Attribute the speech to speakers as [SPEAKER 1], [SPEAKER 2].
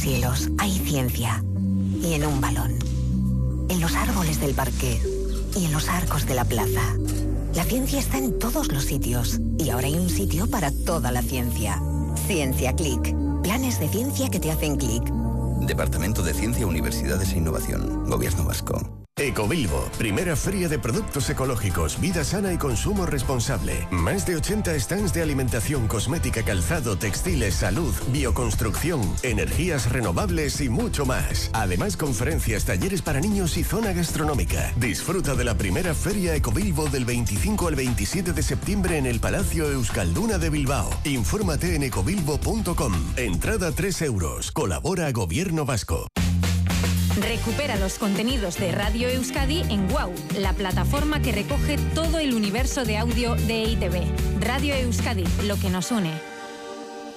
[SPEAKER 1] cielos hay ciencia. Y en un balón. En los árboles del parque. Y en los arcos de la plaza. La ciencia está en todos los sitios. Y ahora hay un sitio para toda la ciencia. Ciencia Click. Planes de ciencia que te hacen clic.
[SPEAKER 2] Departamento de Ciencia, Universidades e Innovación. Gobierno Vasco.
[SPEAKER 3] Ecobilbo, primera feria de productos ecológicos, vida sana y consumo responsable. Más de 80 stands de alimentación, cosmética, calzado, textiles, salud, bioconstrucción, energías renovables y mucho más. Además, conferencias, talleres para niños y zona gastronómica. Disfruta de la primera feria Ecobilbo del 25 al 27 de septiembre en el Palacio Euskalduna de Bilbao. Infórmate en ecobilbo.com. Entrada 3 euros. Colabora Gobierno Vasco.
[SPEAKER 4] Recupera los contenidos de Radio Euskadi en WOW, la plataforma que recoge todo el universo de audio de EITV. Radio Euskadi, lo que nos une.